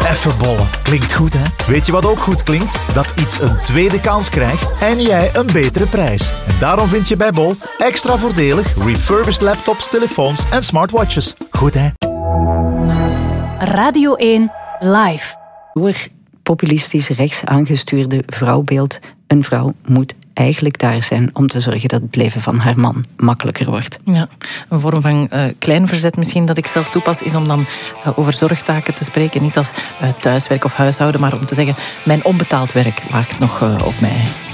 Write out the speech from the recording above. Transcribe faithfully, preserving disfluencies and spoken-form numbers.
Effenbollen. Klinkt goed, hè? Weet je wat ook goed klinkt? Dat iets een tweede kans krijgt en jij een betere prijs. En daarom vind je bij Bol extra voordelig refurbished laptops, telefoons en smartwatches. Goed, hè? Radio één Live. Door populistisch rechts aangestuurde vrouwbeeld, een vrouw moet eigenlijk daar zijn om te zorgen dat het leven van haar man makkelijker wordt. Ja, een vorm van uh, klein verzet misschien dat ik zelf toepas is om dan uh, over zorgtaken te spreken. Niet als uh, thuiswerk of huishouden, maar om te zeggen, mijn onbetaald werk wacht nog uh, op mij.